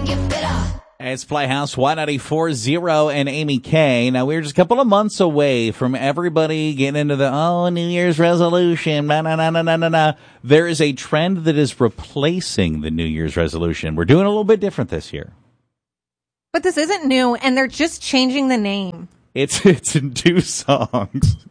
It's Playhouse 194.0 and Amy K. Now, we're just a couple of months away from everybody getting into the, New Year's resolution. There is a trend that is replacing the New Year's resolution. We're doing a little bit different this year. But this isn't new, and they're just changing the name. It's in 2 songs.